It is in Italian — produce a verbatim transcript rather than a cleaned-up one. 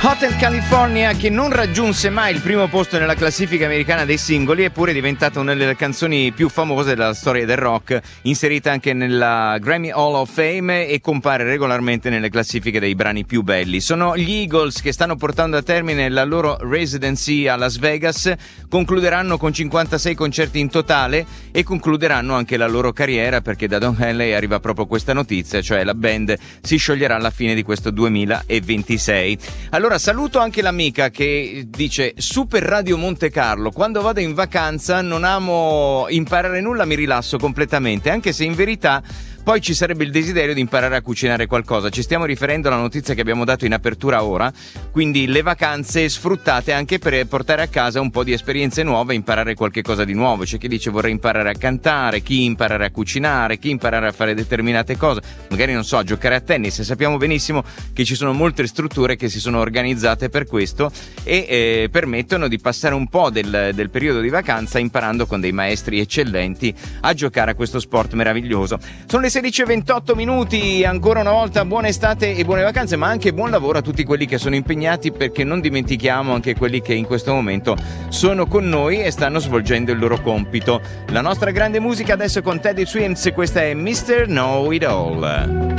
Hotel California, che non raggiunse mai il primo posto nella classifica americana dei singoli, eppure è diventata una delle canzoni più famose della storia del rock, inserita anche nella Grammy Hall of Fame e compare regolarmente nelle classifiche dei brani più belli. Sono gli Eagles che stanno portando a termine la loro residency a Las Vegas, concluderanno con cinquantasei concerti in totale e concluderanno anche la loro carriera, perché da Don Henley arriva proprio questa notizia, cioè la band si scioglierà alla fine di questo duemilaventisei. Allora saluto anche l'amica che dice: Super Radio Monte Carlo, quando vado in vacanza non amo imparare nulla, mi rilasso completamente, anche se in verità poi ci sarebbe il desiderio di imparare a cucinare qualcosa. Ci stiamo riferendo alla notizia che abbiamo dato in apertura ora, quindi le vacanze sfruttate anche per portare a casa un po' di esperienze nuove e imparare qualche cosa di nuovo. C'è chi dice vorrei imparare a cantare, chi imparare a cucinare, chi imparare a fare determinate cose, magari non so, a giocare a tennis. E sappiamo benissimo che ci sono molte strutture che si sono organizzate per questo e eh, permettono di passare un po' del, del periodo di vacanza imparando con dei maestri eccellenti a giocare a questo sport meraviglioso. Sono le sedici e ventotto minuti, ancora una volta buona estate e buone vacanze, ma anche buon lavoro a tutti quelli che sono impegnati, perché non dimentichiamo anche quelli che in questo momento sono con noi e stanno svolgendo il loro compito. La nostra grande musica adesso con Teddy Swims, questa è mister Know It All.